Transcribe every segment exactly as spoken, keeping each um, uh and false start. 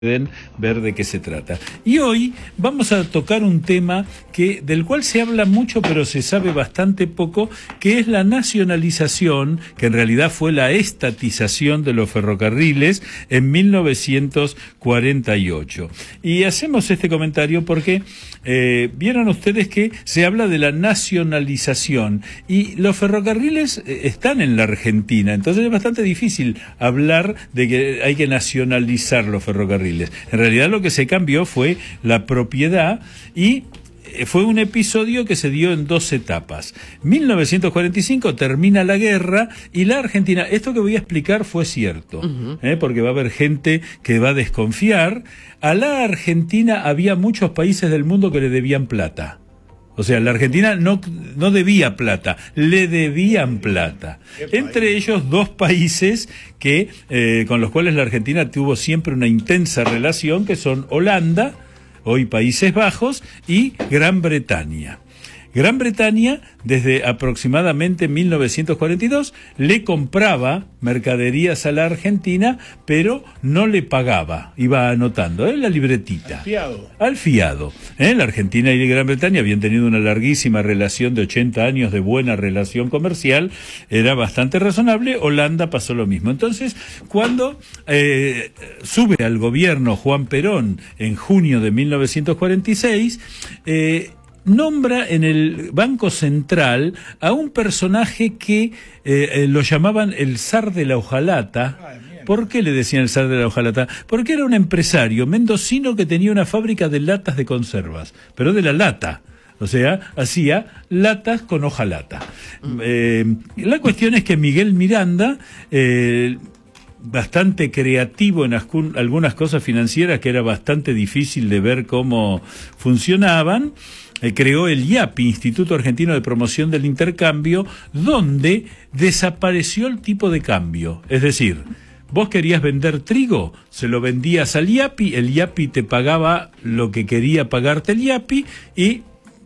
pueden ver de qué se trata. Y hoy vamos a tocar un tema que del cual se habla mucho pero se sabe bastante poco, que es la nacionalización, que en realidad fue la estatización de los ferrocarriles en mil novecientos cuarenta y ocho. Y hacemos este comentario porque eh, vieron ustedes que se habla de la nacionalización y los ferrocarriles eh, están en la Argentina, entonces es bastante difícil hablar de que hay que nacionalizar los ferrocarriles. En realidad lo que se cambió fue la propiedad y fue un episodio que se dio en dos etapas. mil novecientos cuarenta y cinco termina la guerra y la Argentina, esto que voy a explicar fue cierto, uh-huh. ¿eh? porque va a haber gente que va a desconfiar. A la Argentina había muchos países del mundo que le debían plata. O sea, la Argentina no, no debía plata, le debían plata. Entre ellos dos países que eh, con los cuales la Argentina tuvo siempre una intensa relación, que son Holanda, hoy Países Bajos, y Gran Bretaña. Gran Bretaña, desde aproximadamente mil novecientos cuarenta y dos, le compraba mercaderías a la Argentina, pero no le pagaba, iba anotando, ¿eh? La libretita. Al fiado. Al fiado. ¿eh? La Argentina y Gran Bretaña habían tenido una larguísima relación de ochenta años de buena relación comercial, era bastante razonable. Holanda pasó lo mismo. Entonces, cuando eh, sube al gobierno Juan Perón en junio de mil novecientos cuarenta y seis, eh, nombra en el Banco Central a un personaje que eh, eh, lo llamaban el zar de la hojalata. ¿Por qué le decían el zar de la hojalata? Porque era un empresario mendocino que tenía una fábrica de latas de conservas, pero de la lata. O sea, hacía latas con hojalata. Eh, la cuestión es que Miguel Miranda, eh, bastante creativo en algunas cosas financieras que era bastante difícil de ver cómo funcionaban, Eh, creó el I A P I, Instituto Argentino de Promoción del Intercambio, donde desapareció el tipo de cambio. Es decir, vos querías vender trigo, se lo vendías al I A P I, el I A P I te pagaba lo que quería pagarte el I A P I y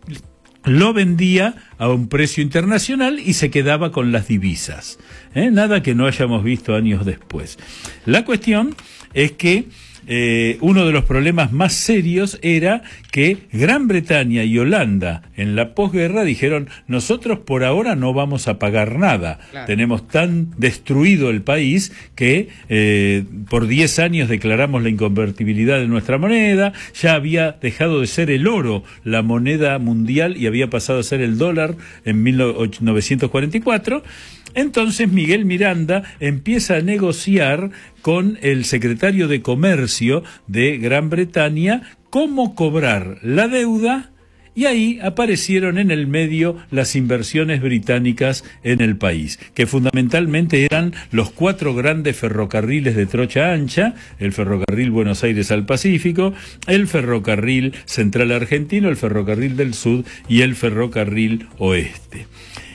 lo vendía a un precio internacional y se quedaba con las divisas. ¿Eh? Nada que no hayamos visto años después. La cuestión es que Eh, uno de los problemas más serios era que Gran Bretaña y Holanda en la posguerra dijeron: nosotros por ahora no vamos a pagar nada, claro. Tenemos tan destruido el país que eh, por diez años declaramos la inconvertibilidad de nuestra moneda, ya había dejado de ser el oro la moneda mundial y había pasado a ser el dólar en mil novecientos cuarenta y cuatro. Entonces Miguel Miranda empieza a negociar con el secretario de Comercio de Gran Bretaña cómo cobrar la deuda, y ahí aparecieron en el medio las inversiones británicas en el país, que fundamentalmente eran los cuatro grandes ferrocarriles de trocha ancha, el ferrocarril Buenos Aires al Pacífico, el ferrocarril central argentino, el ferrocarril del sur y el ferrocarril oeste.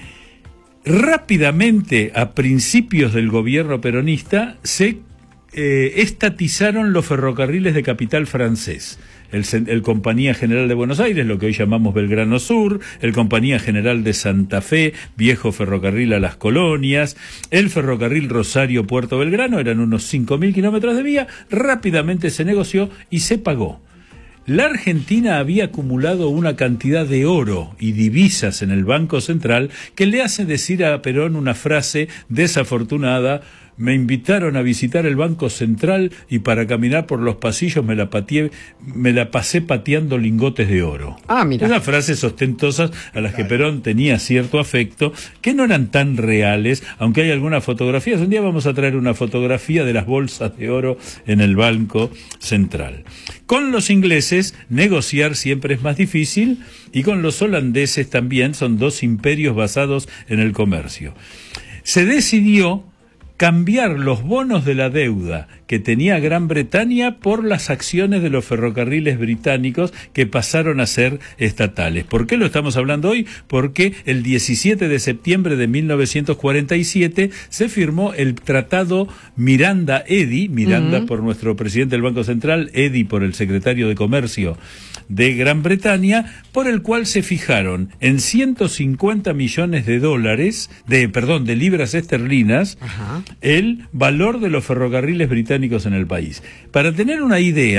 Rápidamente, a principios del gobierno peronista, se eh, estatizaron los ferrocarriles de capital francés. El, el Compañía General de Buenos Aires, lo que hoy llamamos Belgrano Sur, el Compañía General de Santa Fe, viejo ferrocarril a las colonias, el ferrocarril Rosario Puerto Belgrano, eran unos cinco mil kilómetros de vía. Rápidamente se negoció y se pagó. La Argentina había acumulado una cantidad de oro y divisas en el Banco Central que le hace decir a Perón una frase desafortunada: me invitaron a visitar el Banco Central y para caminar por los pasillos me la pateé, me la pasé pateando lingotes de oro. Ah, mira. Unas frases ostentosas a las que Perón tenía cierto afecto, que no eran tan reales, aunque hay algunas fotografías. Un día vamos a traer una fotografía de las bolsas de oro en el Banco Central. Con los ingleses negociar siempre es más difícil, y con los holandeses también, son dos imperios basados en el comercio. Se decidió cambiar los bonos de la deuda que tenía Gran Bretaña por las acciones de los ferrocarriles británicos que pasaron a ser estatales. ¿Por qué lo estamos hablando hoy? Porque el diecisiete de septiembre de mil novecientos cuarenta y siete se firmó el tratado Miranda-Eddy, Miranda uh-huh. por nuestro presidente del Banco Central, Eddy por el secretario de Comercio de Gran Bretaña, por el cual se fijaron en ciento cincuenta millones de dólares, de perdón, de libras esterlinas, uh-huh. el valor de los ferrocarriles británicos en el país. Para tener una idea,